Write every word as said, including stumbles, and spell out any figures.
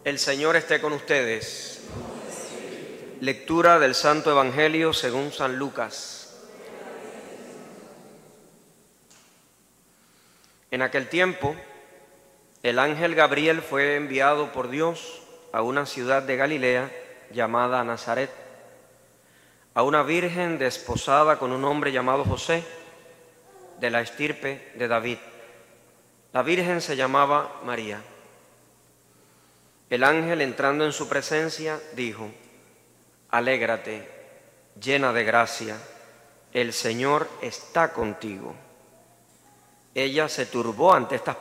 El Señor esté con ustedes. Lectura del Santo Evangelio según San Lucas. En aquel tiempo, el ángel Gabriel fue enviado por Dios a una ciudad de Galilea llamada Nazaret, a una virgen desposada con un hombre llamado José, de la estirpe de David. La virgen se llamaba María. El ángel, entrando en su presencia, dijo: Alégrate, llena de gracia, el Señor está contigo. Ella se turbó ante estas